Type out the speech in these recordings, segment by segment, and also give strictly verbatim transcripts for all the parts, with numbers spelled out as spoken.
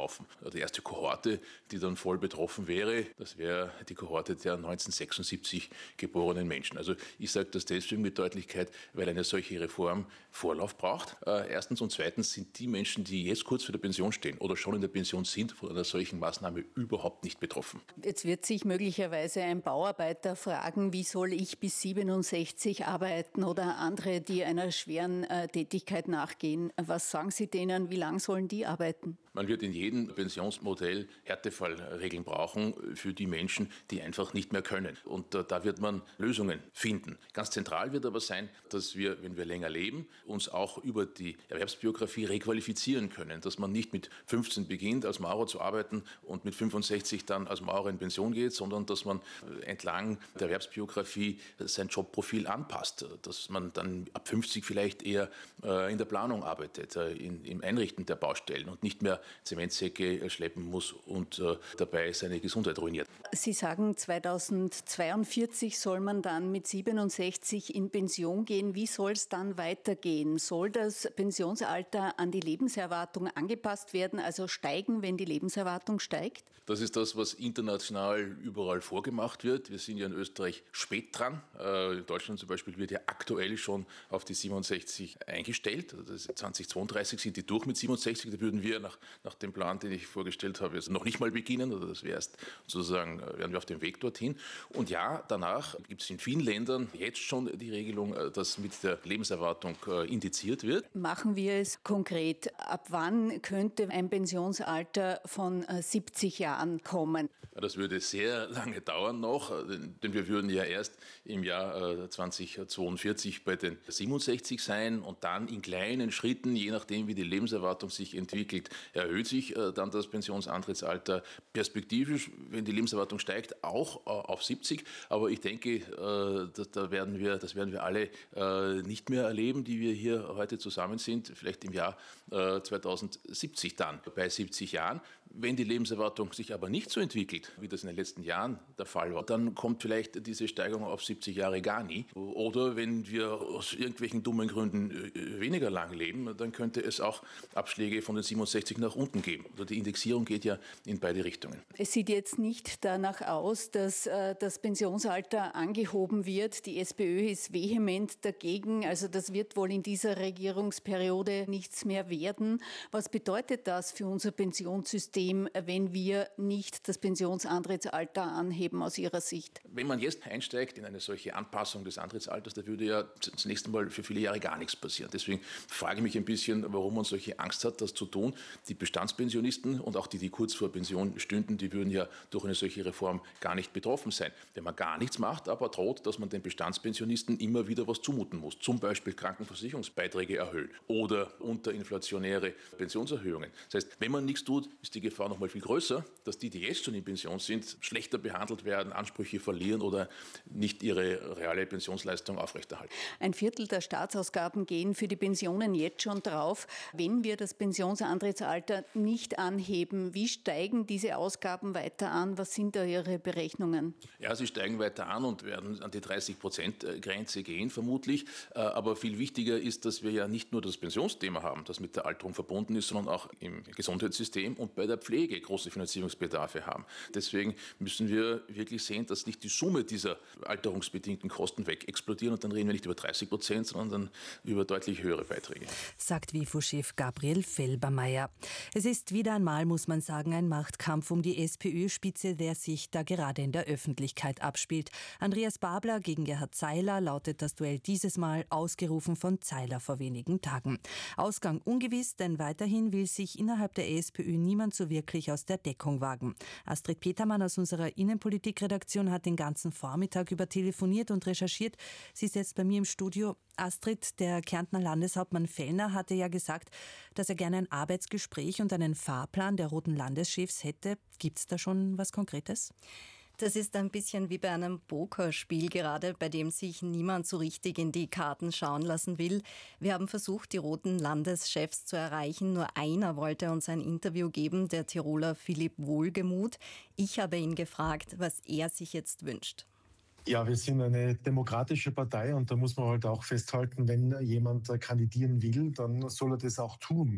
betroffen. Die erste Kohorte, die dann voll betroffen wäre, das wäre die Kohorte der neunzehnhundertsechsundsiebzig geborenen Menschen. Also ich sage das deswegen mit Deutlichkeit, weil eine solche Reform Vorlauf braucht. Äh, erstens und zweitens sind die Menschen, die jetzt kurz vor der Pension stehen oder schon in der Pension sind, von einer solchen Maßnahme überhaupt nicht betroffen. Jetzt wird sich möglicherweise ein Bauarbeiter fragen, wie soll ich bis siebenundsechzig arbeiten oder andere, die einer schweren äh, Tätigkeit nachgehen. Was sagen Sie denen, wie lange sollen die arbeiten? Man wird in jedem Pensionsmodell Härtefallregeln brauchen für die Menschen, die einfach nicht mehr können. Und äh, da wird man Lösungen finden. Ganz zentral wird aber sein, dass wir, wenn wir länger leben, uns auch über die Erwerbsbiografie requalifizieren können. Dass man nicht mit fünfzehn beginnt, als Maurer zu arbeiten und mit fünfundsechzig dann als Maurer in Pension geht, sondern dass man entlang der Erwerbsbiografie sein Jobprofil anpasst. Dass man dann ab fünfzig vielleicht eher äh, in der Planung arbeitet, äh, in, im Einrichten der Baustellen und nicht mehr Zementsäcke schleppen muss und äh, dabei seine Gesundheit ruiniert. Sie sagen, zweitausendzweiundvierzig soll man dann mit siebenundsechzig in Pension gehen. Wie soll es dann weitergehen? Soll das Pensionsalter an die Lebenserwartung angepasst werden, also steigen, wenn die Lebenserwartung steigt? Das ist das, was international überall vorgemacht wird. Wir sind ja in Österreich spät dran. Äh, in Deutschland zum Beispiel wird ja aktuell schon auf die siebenundsechzig eingestellt. Also zweitausendzweiunddreißig sind die durch mit siebenundsechzig. Da würden wir nach nach dem Plan, den ich vorgestellt habe, jetzt noch nicht mal beginnen, oder das wäre erst sozusagen, wären wir auf dem Weg dorthin. Und ja, danach gibt es in vielen Ländern jetzt schon die Regelung, dass mit der Lebenserwartung indiziert wird. Machen wir es konkret. Ab wann könnte ein Pensionsalter von siebzig Jahren kommen? Das würde sehr lange dauern noch, denn wir würden ja erst im Jahr zweitausendzweiundvierzig bei den siebenundsechzig sein und dann in kleinen Schritten, je nachdem wie die Lebenserwartung sich entwickelt, erhöht sich äh, dann das Pensionsantrittsalter perspektivisch, wenn die Lebenserwartung steigt, auch äh, auf siebzig. Aber ich denke, äh, das, da werden wir, das werden wir alle äh, nicht mehr erleben, die wir hier heute zusammen sind, vielleicht im Jahr äh, zweitausendsiebzig dann, bei siebzig Jahren. Wenn die Lebenserwartung sich aber nicht so entwickelt, wie das in den letzten Jahren der Fall war, dann kommt vielleicht diese Steigerung auf siebzig Jahre gar nie. Oder wenn wir aus irgendwelchen dummen Gründen äh, weniger lang leben, dann könnte es auch Abschläge von den siebenundsechzig nach unten geben. Also die Indexierung geht ja in beide Richtungen. Es sieht jetzt nicht danach aus, dass äh, das Pensionsalter angehoben wird. Die SPÖ ist vehement dagegen. Also das wird wohl in dieser Regierungsperiode nichts mehr werden. Was bedeutet das für unser Pensionssystem, wenn wir nicht das Pensionsantrittsalter anheben aus Ihrer Sicht? Wenn man jetzt einsteigt in eine solche Anpassung des Antrittsalters, da würde ja zunächst einmal für viele Jahre gar nichts passieren. Deswegen frage ich mich ein bisschen, warum man solche Angst hat, das zu tun. Die Bestandspensionisten und auch die, die kurz vor Pension stünden, die würden ja durch eine solche Reform gar nicht betroffen sein. Wenn man gar nichts macht, aber droht, dass man den Bestandspensionisten immer wieder was zumuten muss. Zum Beispiel Krankenversicherungsbeiträge erhöhen oder unterinflationäre Pensionserhöhungen. Das heißt, wenn man nichts tut, ist die Gefahr noch mal viel größer, dass die, die jetzt schon in Pension sind, schlechter behandelt werden, Ansprüche verlieren oder nicht ihre reale Pensionsleistung aufrechterhalten. Ein Viertel der Staatsausgaben gehen für die Pensionen jetzt schon drauf. Wenn wir das Pensionsantrittsalter nicht anheben, wie steigen diese Ausgaben weiter an? Was sind da Ihre Berechnungen? Ja, sie steigen weiter an und werden an die dreißig Prozent Grenze gehen, vermutlich. Aber viel wichtiger ist, dass wir ja nicht nur das Pensionsthema haben, das mit der Alterung verbunden ist, sondern auch im Gesundheitssystem und bei der Pflege große Finanzierungsbedarfe haben. Deswegen müssen wir wirklich sehen, dass nicht die Summe dieser alterungsbedingten Kosten wegexplodieren und dann reden wir nicht über dreißig Prozent, sondern dann über deutlich höhere Beiträge. Sagt WIFO-Chef Gabriel Felbermayr. Es ist wieder einmal, muss man sagen, ein Machtkampf um die SPÖ-Spitze, der sich da gerade in der Öffentlichkeit abspielt. Andreas Babler gegen Gerhard Zeiler lautet das Duell dieses Mal, ausgerufen von Zeiler vor wenigen Tagen. Ausgang ungewiss, denn weiterhin will sich innerhalb der SPÖ niemand so wirklich aus der Deckung wagen. Astrid Petermann aus unserer Innenpolitikredaktion hat den ganzen Vormittag über telefoniert und recherchiert. Sie ist jetzt bei mir im Studio. Astrid, der Kärntner Landeshauptmann Fellner hatte ja gesagt, dass er gerne ein Arbeitsgespräch und einen Fahrplan der roten Landeschefs hätte. Gibt es da schon was Konkretes? Das ist ein bisschen wie bei einem Pokerspiel gerade, bei dem sich niemand so richtig in die Karten schauen lassen will. Wir haben versucht, die roten Landeschefs zu erreichen. Nur einer wollte uns ein Interview geben, der Tiroler Philipp Wohlgemuth. Ich habe ihn gefragt, was er sich jetzt wünscht. Ja, wir sind eine demokratische Partei und da muss man halt auch festhalten, wenn jemand kandidieren will, dann soll er das auch tun.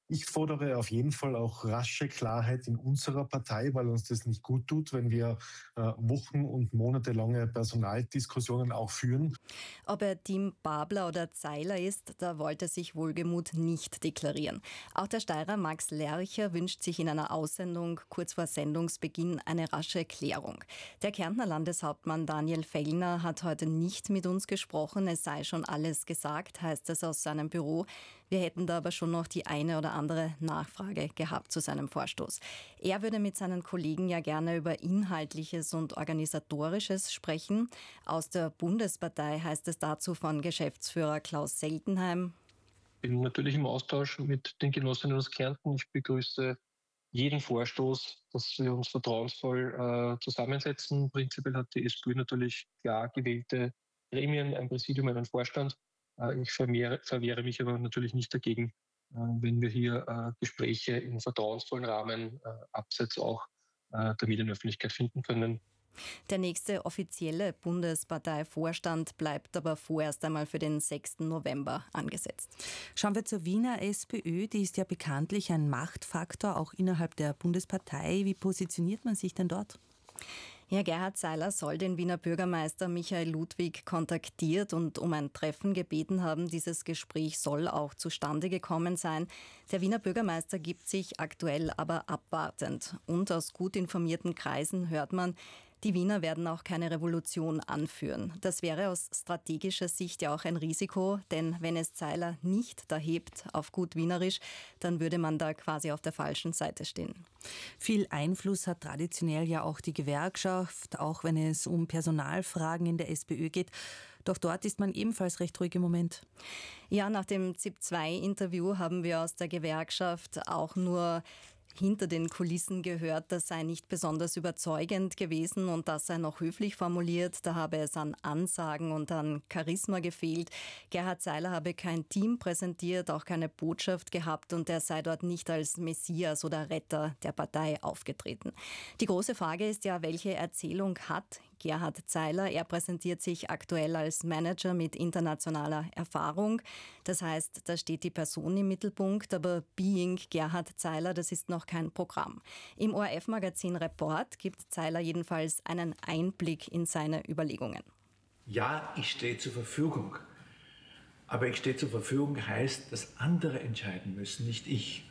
Ich fordere auf jeden Fall auch rasche Klarheit in unserer Partei, weil uns das nicht gut tut, wenn wir äh, Wochen- und monatelange Personaldiskussionen auch führen. Ob er Team Babler oder Zeiler ist, da wollte sich Wohlgemuth nicht deklarieren. Auch der Steirer Max Lercher wünscht sich in einer Aussendung kurz vor Sendungsbeginn eine rasche Klärung. Der Kärntner Landeshauptmann Daniel Fellner hat heute nicht mit uns gesprochen. Es sei schon alles gesagt, heißt es aus seinem Büro. Wir hätten da aber schon noch die eine oder andere Nachfrage gehabt zu seinem Vorstoß. Er würde mit seinen Kollegen ja gerne über Inhaltliches und Organisatorisches sprechen. Aus der Bundespartei heißt es dazu von Geschäftsführer Klaus Seltenheim: Ich bin natürlich im Austausch mit den Genossinnen aus Kärnten. Ich begrüße jeden Vorstoß, dass wir uns vertrauensvoll äh, zusammensetzen. Prinzipiell hat die SPÖ natürlich klar gewählte Gremien, ein Präsidium, einen Vorstand. Äh, ich vermehre, verwehre mich aber natürlich nicht dagegen, äh, wenn wir hier äh, Gespräche im vertrauensvollen Rahmen äh, abseits auch äh, der Medienöffentlichkeit finden können. Der nächste offizielle Bundesparteivorstand bleibt aber vorerst einmal für den sechsten November angesetzt. Schauen wir zur Wiener SPÖ. Die ist ja bekanntlich ein Machtfaktor, auch innerhalb der Bundespartei. Wie positioniert man sich denn dort? Ja, Gerhard Zeiler soll den Wiener Bürgermeister Michael Ludwig kontaktiert und um ein Treffen gebeten haben. Dieses Gespräch soll auch zustande gekommen sein. Der Wiener Bürgermeister gibt sich aktuell aber abwartend. Und aus gut informierten Kreisen hört man, die Wiener werden auch keine Revolution anführen. Das wäre aus strategischer Sicht ja auch ein Risiko, denn wenn es Zeiler nicht da hebt, auf gut Wienerisch, dann würde man da quasi auf der falschen Seite stehen. Viel Einfluss hat traditionell ja auch die Gewerkschaft, auch wenn es um Personalfragen in der SPÖ geht. Doch dort ist man ebenfalls recht ruhig im Moment. Ja, nach dem Z I P zwei Interview haben wir aus der Gewerkschaft auch nur hinter den Kulissen gehört, das sei nicht besonders überzeugend gewesen und das sei noch höflich formuliert. Da habe es an Ansagen und an Charisma gefehlt. Gerhard Zeiler habe kein Team präsentiert, auch keine Botschaft gehabt und er sei dort nicht als Messias oder Retter der Partei aufgetreten. Die große Frage ist ja, welche Erzählung hat Gerhard Zeiler? Er präsentiert sich aktuell als Manager mit internationaler Erfahrung. Das heißt, da steht die Person im Mittelpunkt, aber Being Gerhard Zeiler, das ist noch kein Programm. Im O R F-Magazin Report gibt Zeiler jedenfalls einen Einblick in seine Überlegungen. Ja, ich stehe zur Verfügung. Aber ich stehe zur Verfügung heißt, dass andere entscheiden müssen, nicht ich.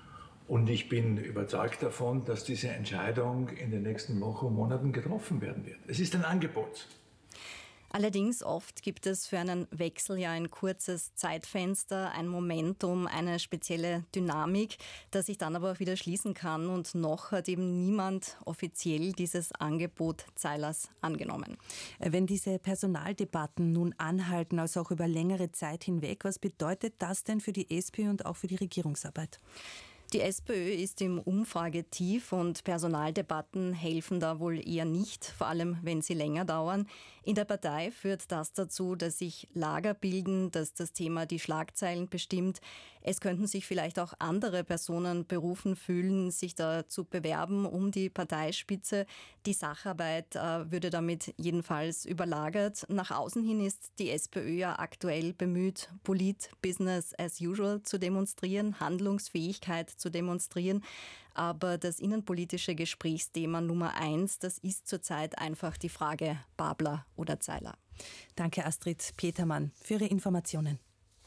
Und ich bin überzeugt davon, dass diese Entscheidung in den nächsten Wochen und Monaten getroffen werden wird. Es ist ein Angebot. Allerdings oft gibt es für einen Wechsel ja ein kurzes Zeitfenster, ein Momentum, eine spezielle Dynamik, das sich dann aber auch wieder schließen kann. Und noch hat eben niemand offiziell dieses Angebot Zeilers angenommen. Wenn diese Personaldebatten nun anhalten, also auch über längere Zeit hinweg, was bedeutet das denn für die SPÖ und auch für die Regierungsarbeit? Die SPÖ ist im Umfragetief und Personaldebatten helfen da wohl eher nicht, vor allem wenn sie länger dauern. In der Partei führt das dazu, dass sich Lager bilden, dass das Thema die Schlagzeilen bestimmt. Es könnten sich vielleicht auch andere Personen berufen fühlen, sich da zu bewerben um die Parteispitze. Die Sacharbeit äh, würde damit jedenfalls überlagert. Nach außen hin ist die SPÖ ja aktuell bemüht, Polit, Business as usual zu demonstrieren, Handlungsfähigkeit zu demonstrieren. Aber das innenpolitische Gesprächsthema Nummer eins, das ist zurzeit einfach die Frage Babler oder Zeiler. Danke Astrid Petermann für Ihre Informationen.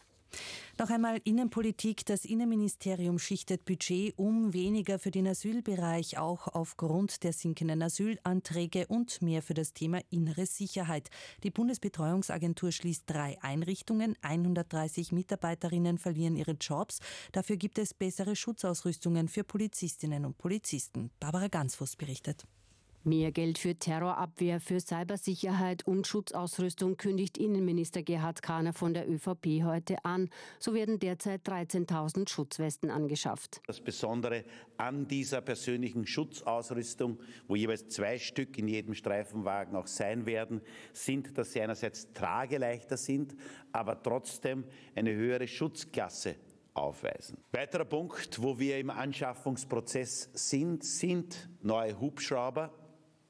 Noch einmal Innenpolitik. Das Innenministerium schichtet Budget um, weniger für den Asylbereich, auch aufgrund der sinkenden Asylanträge und mehr für das Thema innere Sicherheit. Die Bundesbetreuungsagentur schließt drei Einrichtungen, hundertdreißig Mitarbeiterinnen verlieren ihre Jobs. Dafür gibt es bessere Schutzausrüstungen für Polizistinnen und Polizisten. Barbara Gansfuß berichtet. Mehr Geld für Terrorabwehr, für Cybersicherheit und Schutzausrüstung kündigt Innenminister Gerhard Kahner von der ÖVP heute an. So werden derzeit dreizehntausend Schutzwesten angeschafft. Das Besondere an dieser persönlichen Schutzausrüstung, wo jeweils zwei Stück in jedem Streifenwagen auch sein werden, sind, dass sie einerseits trageleichter sind, aber trotzdem eine höhere Schutzklasse aufweisen. Weiterer Punkt, wo wir im Anschaffungsprozess sind, sind neue Hubschrauber.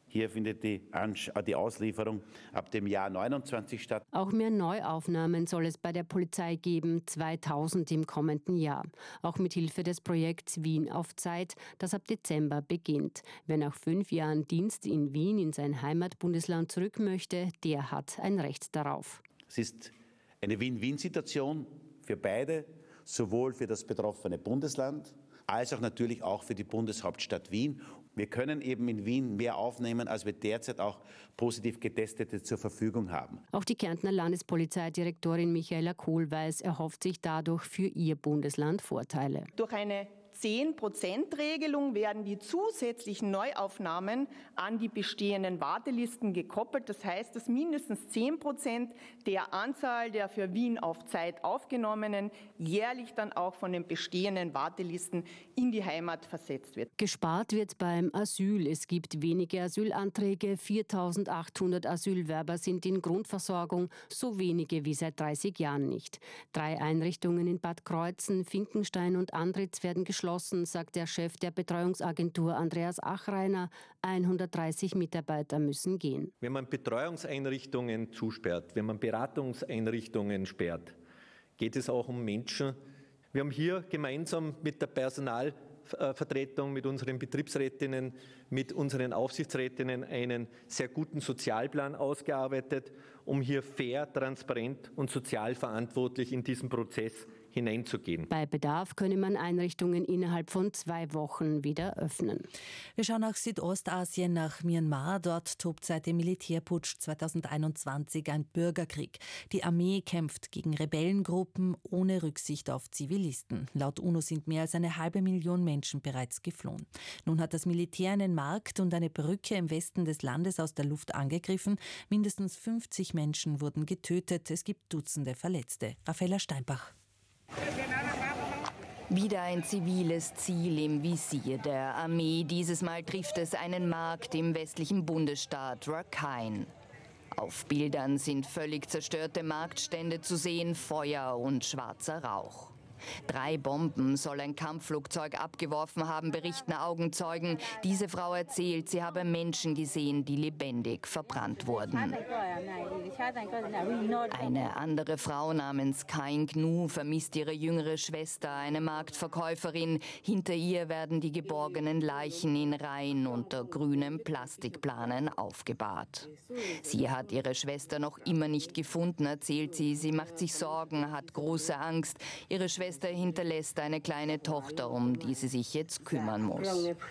Hier findet die, die Auslieferung ab dem Jahr neunundzwanzig statt. Auch mehr Neuaufnahmen soll es bei der Polizei geben, zweitausend im kommenden Jahr. Auch mit Hilfe des Projekts Wien auf Zeit, das ab Dezember beginnt. Wer nach fünf Jahren Dienst in Wien in sein Heimatbundesland zurück möchte, der hat ein Recht darauf. Es ist eine Win-Win-Situation für beide, sowohl für das betroffene Bundesland als auch natürlich auch für die Bundeshauptstadt Wien. Wir können eben in Wien mehr aufnehmen, als wir derzeit auch positiv Getestete zur Verfügung haben. Auch die Kärntner Landespolizeidirektorin Michaela Kohlweis erhofft sich dadurch für ihr Bundesland Vorteile. Durch eine zehn Prozent Regelung werden die zusätzlichen Neuaufnahmen an die bestehenden Wartelisten gekoppelt. Das heißt, dass mindestens zehn Prozent der Anzahl der für Wien auf Zeit aufgenommenen jährlich dann auch von den bestehenden Wartelisten in die Heimat versetzt wird. Gespart wird beim Asyl. Es gibt wenige Asylanträge. viertausendachthundert Asylwerber sind in Grundversorgung, so wenige wie seit dreißig Jahren nicht. Drei Einrichtungen in Bad Kreuzen, Finkenstein und Andritz werden geschlossen, sagt der Chef der Betreuungsagentur Andreas Achreiner. hundertdreißig Mitarbeiter müssen gehen. Wenn man Betreuungseinrichtungen zusperrt, wenn man Beratungseinrichtungen sperrt, geht es auch um Menschen. Wir haben hier gemeinsam mit der Personalvertretung, mit unseren Betriebsrätinnen, mit unseren Aufsichtsrätinnen einen sehr guten Sozialplan ausgearbeitet, um hier fair, transparent und sozial verantwortlich in diesen Prozess hineinzugehen. Bei Bedarf könne man Einrichtungen innerhalb von zwei Wochen wieder öffnen. Wir schauen nach Südostasien, nach Myanmar. Dort tobt seit dem Militärputsch zweitausendeinundzwanzig ein Bürgerkrieg. Die Armee kämpft gegen Rebellengruppen ohne Rücksicht auf Zivilisten. Laut UNO sind mehr als eine halbe Million Menschen bereits geflohen. Nun hat das Militär einen Markt und eine Brücke im Westen des Landes aus der Luft angegriffen. Mindestens fünfzig Menschen wurden getötet. Es gibt Dutzende Verletzte. Raffaella Steinbach. Wieder ein ziviles Ziel im Visier der Armee. Dieses Mal trifft es einen Markt im westlichen Bundesstaat Rakhine. Auf Bildern sind völlig zerstörte Marktstände zu sehen, Feuer und schwarzer Rauch. Drei Bomben soll ein Kampfflugzeug abgeworfen haben, berichten Augenzeugen. Diese Frau erzählt, sie habe Menschen gesehen, die lebendig verbrannt wurden. Eine andere Frau namens Kain Gnu vermisst ihre jüngere Schwester, eine Marktverkäuferin. Hinter ihr werden die geborgenen Leichen in Reihen unter grünen Plastikplanen aufgebahrt. Sie hat ihre Schwester noch immer nicht gefunden, erzählt sie. Sie macht sich Sorgen, hat große Angst. Ihre Schwester Schwester hinterlässt eine kleine Tochter, um die sie sich jetzt kümmern muss.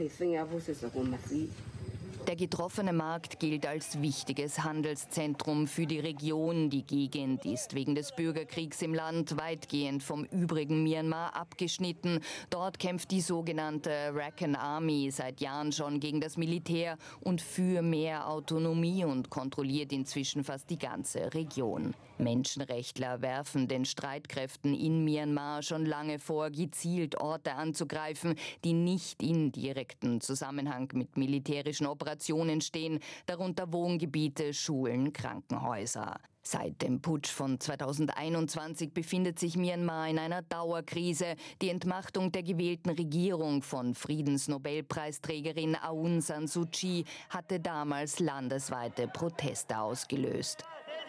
Der getroffene Markt gilt als wichtiges Handelszentrum für die Region. Die Gegend ist wegen des Bürgerkriegs im Land weitgehend vom übrigen Myanmar abgeschnitten. Dort kämpft die sogenannte Rakhine Army seit Jahren schon gegen das Militär und für mehr Autonomie und kontrolliert inzwischen fast die ganze Region. Menschenrechtler werfen den Streitkräften in Myanmar schon lange vor, gezielt Orte anzugreifen, die nicht in direktem Zusammenhang mit militärischen Operationen stehen, darunter Wohngebiete, Schulen, Krankenhäuser. Seit dem Putsch von zweitausendeinundzwanzig befindet sich Myanmar in einer Dauerkrise. Die Entmachtung der gewählten Regierung von Friedensnobelpreisträgerin Aung San Suu Kyi hatte damals landesweite Proteste ausgelöst.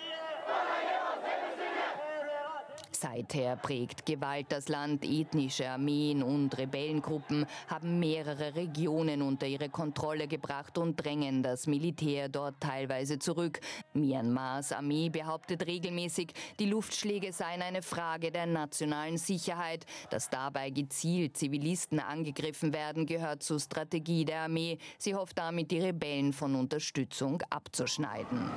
Seither prägt Gewalt das Land. Ethnische Armeen und Rebellengruppen haben mehrere Regionen unter ihre Kontrolle gebracht und drängen das Militär dort teilweise zurück. Myanmars Armee behauptet regelmäßig, die Luftschläge seien eine Frage der nationalen Sicherheit. Dass dabei gezielt Zivilisten angegriffen werden, gehört zur Strategie der Armee. Sie hofft damit, die Rebellen von Unterstützung abzuschneiden.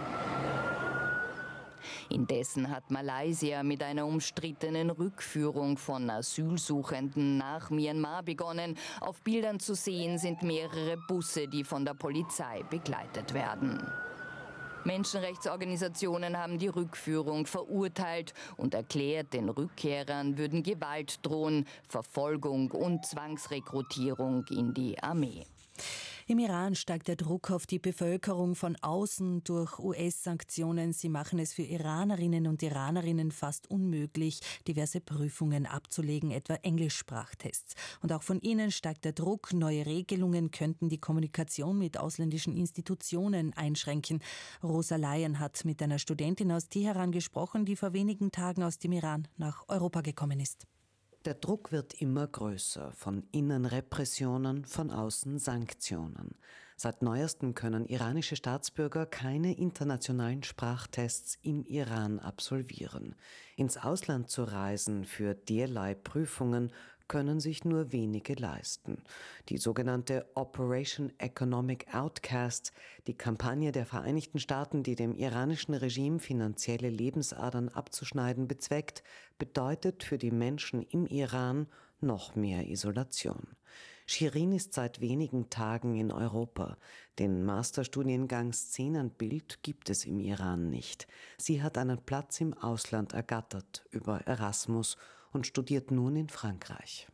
Indessen hat Malaysia mit einer umstrittenen Rückführung von Asylsuchenden nach Myanmar begonnen. Auf Bildern zu sehen sind mehrere Busse, die von der Polizei begleitet werden. Menschenrechtsorganisationen haben die Rückführung verurteilt und erklärt, den Rückkehrern würden Gewalt drohen, Verfolgung und Zwangsrekrutierung in die Armee. Im Iran steigt der Druck auf die Bevölkerung von außen durch U S-Sanktionen. Sie machen es für Iranerinnen und Iranerinnen fast unmöglich, diverse Prüfungen abzulegen, etwa Englischsprachtests. Und auch von innen steigt der Druck. Neue Regelungen könnten die Kommunikation mit ausländischen Institutionen einschränken. Rosa Laien hat mit einer Studentin aus Teheran gesprochen, die vor wenigen Tagen aus dem Iran nach Europa gekommen ist. Der Druck wird immer größer, von innen Repressionen, von außen Sanktionen. Seit neuestem können iranische Staatsbürger keine internationalen Sprachtests im Iran absolvieren. Ins Ausland zu reisen für derlei Prüfungen können sich nur wenige leisten. Die sogenannte Operation Economic Outcast, die Kampagne der Vereinigten Staaten, die dem iranischen Regime finanzielle Lebensadern abzuschneiden bezweckt, bedeutet für die Menschen im Iran noch mehr Isolation. Shirin ist seit wenigen Tagen in Europa. Den Masterstudiengang Szenenbild gibt es im Iran nicht. Sie hat einen Platz im Ausland ergattert über Erasmus und studiert nun in Frankreich.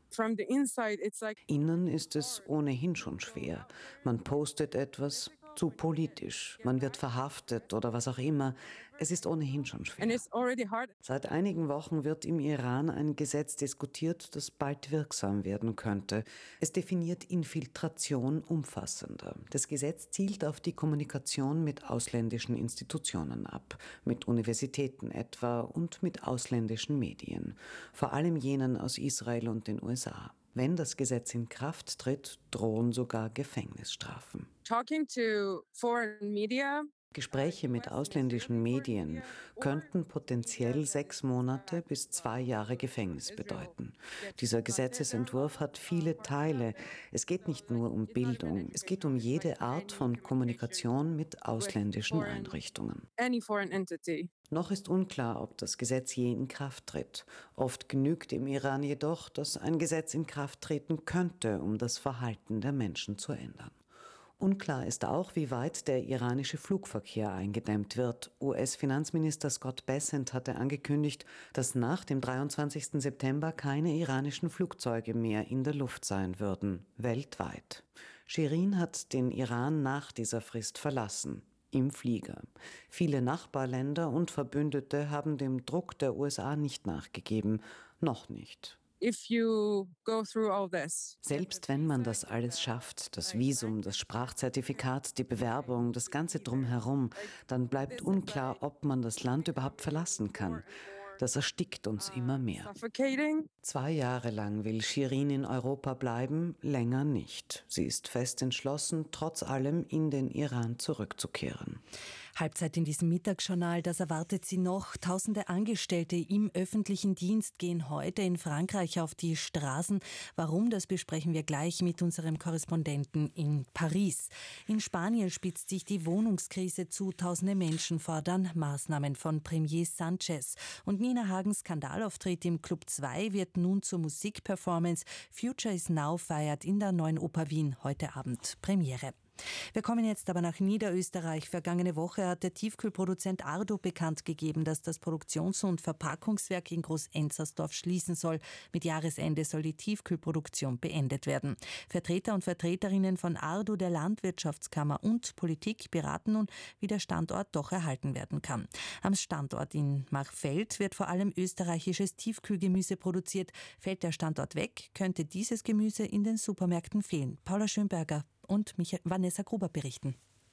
Innen ist es ohnehin schon schwer. Man postet etwas zu politisch, man wird verhaftet oder was auch immer. Es ist ohnehin schon schwer. Seit einigen Wochen wird im Iran ein Gesetz diskutiert, das bald wirksam werden könnte. Es definiert Infiltration umfassender. Das Gesetz zielt auf die Kommunikation mit ausländischen Institutionen ab, mit Universitäten etwa und mit ausländischen Medien, vor allem jenen aus Israel und den U S A. Wenn das Gesetz in Kraft tritt, drohen sogar Gefängnisstrafen. Talking to foreign media. Gespräche mit ausländischen Medien könnten potenziell sechs Monate bis zwei Jahre Gefängnis bedeuten. Dieser Gesetzesentwurf hat viele Teile. Es geht nicht nur um Bildung, es geht um jede Art von Kommunikation mit ausländischen Einrichtungen. Noch ist unklar, ob das Gesetz je in Kraft tritt. Oft genügt im Iran jedoch, dass ein Gesetz in Kraft treten könnte, um das Verhalten der Menschen zu ändern. Unklar ist auch, wie weit der iranische Flugverkehr eingedämmt wird. U S-Finanzminister Scott Bessent hatte angekündigt, dass nach dem dreiundzwanzigsten September keine iranischen Flugzeuge mehr in der Luft sein würden, weltweit. Shirin hat den Iran nach dieser Frist verlassen, im Flieger. Viele Nachbarländer und Verbündete haben dem Druck der U S A nicht nachgegeben, noch nicht. If you go through all this. Selbst wenn man das alles schafft, das Visum, das Sprachzertifikat, die Bewerbung, das Ganze drumherum, dann bleibt unklar, ob man das Land überhaupt verlassen kann. Das erstickt uns immer mehr. Zwei Jahre lang will Shirin in Europa bleiben, länger nicht. Sie ist fest entschlossen, trotz allem in den Iran zurückzukehren. Halbzeit in diesem Mittagsjournal, das erwartet Sie noch. Tausende Angestellte im öffentlichen Dienst gehen heute in Frankreich auf die Straßen. Warum, das besprechen wir gleich mit unserem Korrespondenten in Paris. In Spanien spitzt sich die Wohnungskrise zu. Tausende Menschen fordern Maßnahmen von Premier Sanchez. Und Nina Hagens Skandalauftritt im Club zwei wird nun zur Musikperformance. Future is Now feiert in der Neuen Oper Wien heute Abend Premiere. Wir kommen jetzt aber nach Niederösterreich. Vergangene Woche hat der Tiefkühlproduzent Ardo bekannt gegeben, dass das Produktions- und Verpackungswerk in Groß-Enzersdorf schließen soll. Mit Jahresende soll die Tiefkühlproduktion beendet werden. Vertreter und Vertreterinnen von Ardo, der Landwirtschaftskammer und Politik beraten nun, wie der Standort doch erhalten werden kann. Am Standort in Machfeld wird vor allem österreichisches Tiefkühlgemüse produziert. Fällt der Standort weg, könnte dieses Gemüse in den Supermärkten fehlen. Paula Schönberger und Michael, Vanessa Gruber berichten.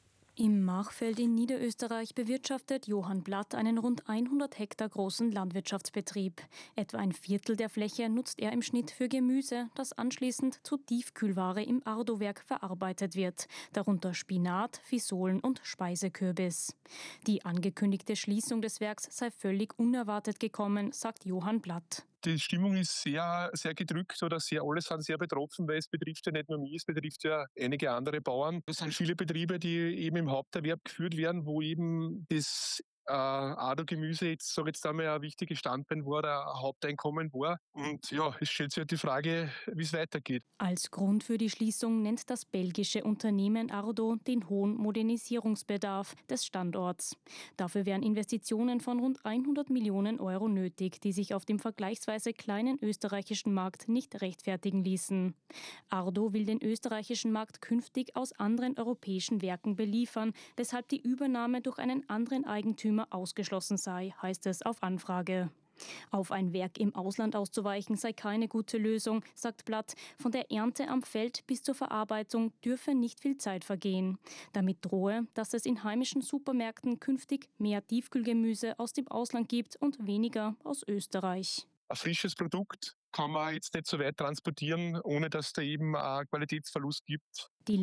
Im Machfeld in Niederösterreich bewirtschaftet Johann Blatt einen rund hundert Hektar großen Landwirtschaftsbetrieb. Etwa ein Viertel der Fläche nutzt er im Schnitt für Gemüse, das anschließend zu Tiefkühlware im Ardo-Werk verarbeitet wird, darunter Spinat, Fisolen und Speisekürbis. Die angekündigte Schließung des Werks sei völlig unerwartet gekommen, sagt Johann Blatt. Die Stimmung ist sehr, sehr gedrückt oder sehr, alle sind sehr betroffen, weil es betrifft ja nicht nur mich, es betrifft ja einige andere Bauern. Es sind viele Betriebe, die eben im Haupterwerb geführt werden, wo eben das äh, Ado-Gemüse jetzt, sage ich jetzt einmal, ein wichtiges Standbein war, ein Haupteinkommen war. Und ja, es stellt sich halt die Frage, wie es weitergeht. Als Grund für die Schließung nennt das belgische Unternehmen Ardo den hohen Modernisierungsbedarf des Standorts. Dafür wären Investitionen von rund hundert Millionen Euro nötig, die sich auf dem vergleichsweise kleinen österreichischen Markt nicht rechtfertigen ließen. Ardo will den österreichischen Markt künftig aus anderen europäischen Werken beliefern, weshalb die Übernahme durch einen anderen Eigentümer ausgeschlossen sei, heißt es auf Anfrage. Auf ein Werk im Ausland auszuweichen sei keine gute Lösung, sagt Blatt. Von der Ernte am Feld bis zur Verarbeitung dürfe nicht viel Zeit vergehen. Damit drohe, dass es in heimischen Supermärkten künftig mehr Tiefkühlgemüse aus dem Ausland gibt und weniger aus Österreich. Ein frisches Produkt kann man jetzt nicht so weit transportieren, ohne dass da eben einen Qualitätsverlust gibt. Die